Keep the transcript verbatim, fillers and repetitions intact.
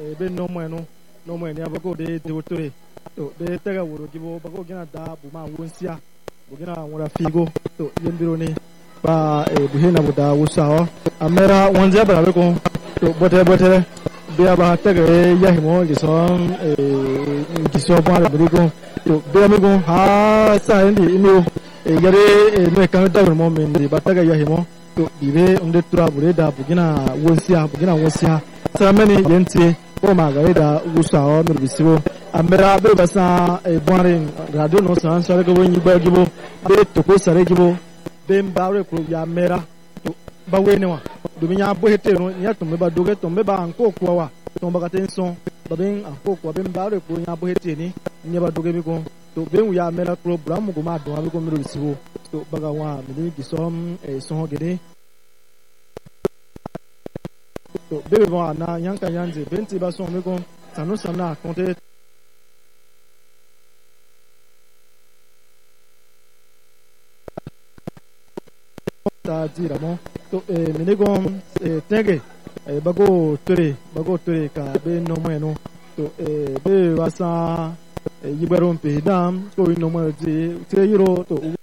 be no mo no no mo ni abako de de to de tega wuro gibo bako gina da bu ma wonsia bu gina wora figo to yembiro ni ba e buhina buda wusawo amera wonja bara be ko to bote bote be aba tega e yahimo gison e giso ba be ko to be mi ko ha sa ndi ino e gare e me kan da mo men di ba tega yahimo to dibe unde tura bure da bu gina wonsia bu gina wonsia samani yente ko magare da wusawo no bisibo amera be basa e bonre radio no san sare ko nyi ba gibo be to ko sare gibo be mbare ko ya mera to ba wene wa do mi nya bo hete no nya to me ba doge to me ba anko ko wa to ba ka tenson ba ben anko ko be mbare ko nya bo hete ni nya ba doge mi ko to be wu ya mera program ko ma do abi ko mi bisibo to ba ga wa mi ni gisom e so gede to be ba na yanka yanze benti ba so mi ko sanu sana konte ta dira mo to e minigon e tege e bago tore bago tore ka be no mo no to e be wasa e yibero mpe dam ko no mo ti ti yiro to